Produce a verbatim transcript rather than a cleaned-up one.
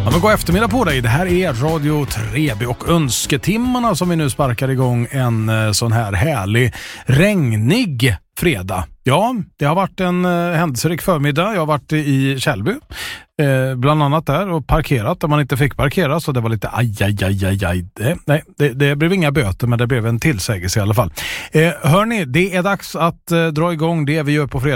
Ja, men god eftermiddag på dig. Det här är Radio Treby och önsketimmarna som vi nu sparkar igång en eh, sån här härlig regnig fredag. Ja, det har varit en eh, händelserik förmiddag. Jag har varit i Källby, eh, bland annat där, och parkerat där man inte fick parkera, så det var lite aj, aj, aj, aj, aj. Det, nej, det, det blev inga böter, men det blev en tillsägelse i alla fall. Eh, hörni, det är dags att eh, dra igång det vi gör på fredag.